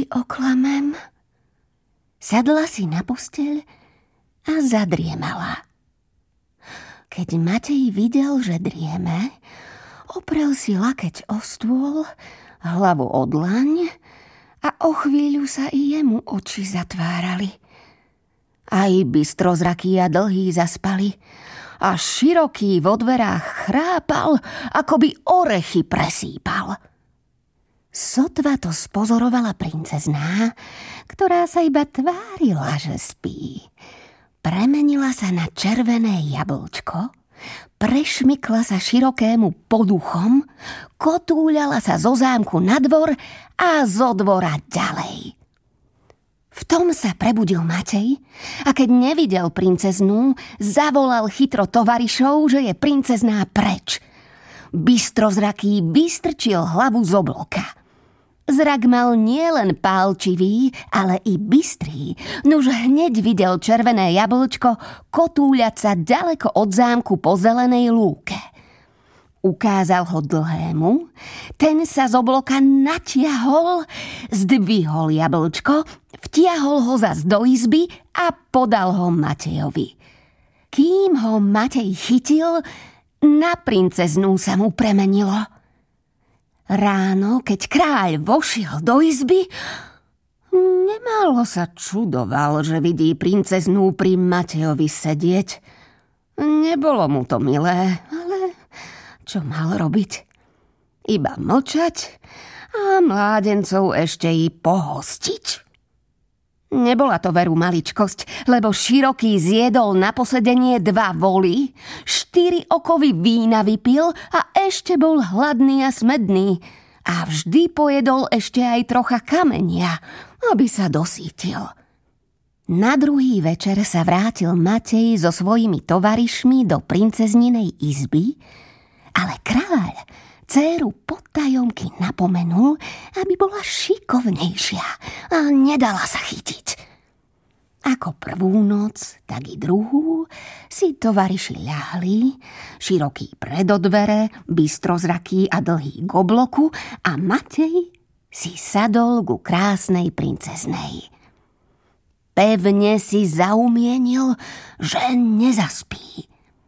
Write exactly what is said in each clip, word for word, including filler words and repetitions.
oklamem. Sadla si na posteľ a zadriemala. Keď Matej videl, že drieme, oprel si lakeť o stôl, hlavu o dlaň a o chvíľu sa i jemu oči zatvárali. Aj bystrozraký a dlhý zaspali a široký vo dverách chrápal, ako by orechy presýpal. Sotva to spozorovala princezná, ktorá sa iba tvárila, že spí. Premenila sa na červené jablčko, prešmykla sa širokému poduchom, kotúľala sa zo zámku na dvor a zo dvora ďalej. V tom sa prebudil Matej a keď nevidel princeznú, zavolal chytro tovarišov, že je princezná preč. Bystrozraký vystrčil hlavu z obloka. Zrak mal nielen pálčivý, ale i bystrý, nuž hneď videl červené jablčko kotúľať sa ďaleko od zámku po zelenej lúke. Ukázal ho dlhému, ten sa z obloka natiahol, zdvihol jablčko, vtiahol ho zas do izby a podal ho Matejovi. Kým ho Matej chytil, na princeznú sa mu premenilo. Ráno, keď kráľ vošiel do izby, nemálo sa čudoval, že vidí princeznú pri Matejovi sedieť. Nebolo mu to milé, ale čo mal robiť? Iba mlčať a mládencov ešte i pohostiť. Nebola to veru maličkosť, lebo Široký zjedol na posedenie dva voly, štyri okovy vína vypil a ešte bol hladný a smedný. A vždy pojedol ešte aj trocha kamenia, aby sa dosítil. Na druhý večer sa vrátil Matej so svojimi tovarišmi do princezninej izby, ale kráľ dcéru potajomky napomenul, aby bola šikovnejšia a nedala sa chytiť. Ako prvú noc, tak i druhú si tovariši ľahli, Široký pred dvere, bystrozraký a dlhý k obloku a Matej si sadol ku krásnej princeznej. Pevne si zaumienil, že nezaspí.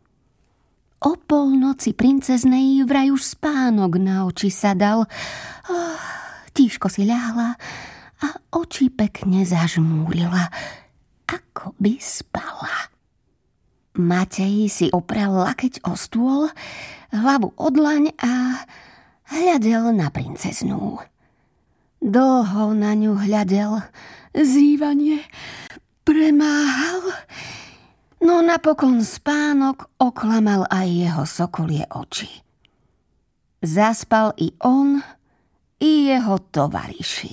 O polnoci princeznej vraj už spánok na oči sa dal. Oh, tížko si ľahla a oči pekne zažmúrila, ako by spala. Matej si oprel lakeť o stôl, hlavu o dlaň a hľadel na princeznú. Dlho na ňu hľadel, zývanie premáhal, no napokon spánok oklamal aj jeho sokolie oči. Zaspal i on, i jeho tovariši.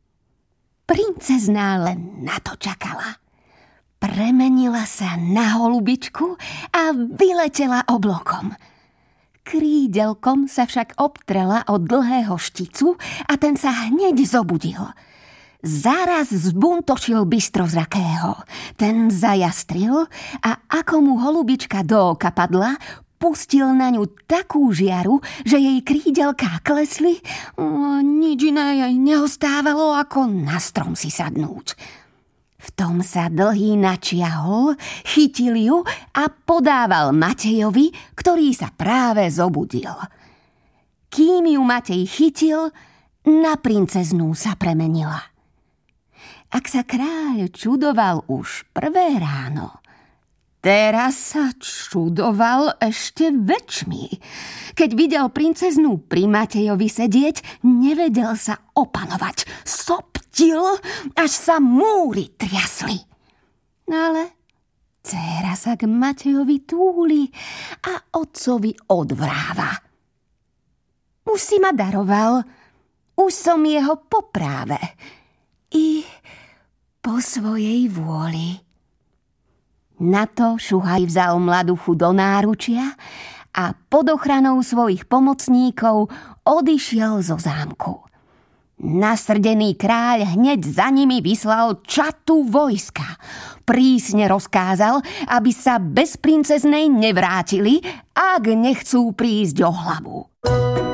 Princezná len na to čakala. Premenila sa na holubičku a vyletela oblokom. Krídelkom sa však obtrela od dlhého šticu a ten sa hneď zobudil. Zaraz zbuntočil bystrozrakého. Ten zajastril a ako mu holubička do oka padla, pustil na ňu takú žiaru, že jej krídelká klesli. O, nič iné jej neostávalo, ako na strom si sadnúť. V tom sa dlhý načiahol, chytil ju a podával Matejovi, ktorý sa práve zobudil. Kým ju Matej chytil, na princeznú sa premenila. Ak sa kráľ čudoval už prvé ráno, teraz sa čudoval ešte väčšmi. Keď videl princeznú pri Matejovi sedieť, nevedel sa opanovať. Soptil, až sa múry triasli. Ale dcéra sa k Matejovi túli a otcovi odvráva. Už si ma daroval, už som jeho po práve i po svojej vôli. Na to Šuhaj vzal mladuchu do náručia a pod ochranou svojich pomocníkov odišiel zo zámku. Nasrdený kráľ hneď za nimi vyslal čatu vojska. Prísne rozkázal, aby sa bez princeznej nevrátili, ak nechcú prísť o hlavu.